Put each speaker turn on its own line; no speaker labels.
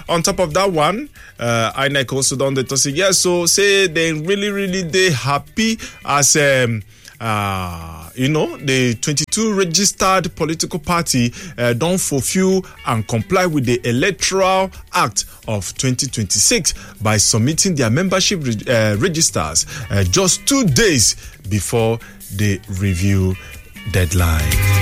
On top of that one, INEC also done the tossing. Yeah, so say they really they happy as the 22 registered political party don't fulfill and comply with the Electoral Act of 2026 by submitting their membership registers just 2 days before the review deadline.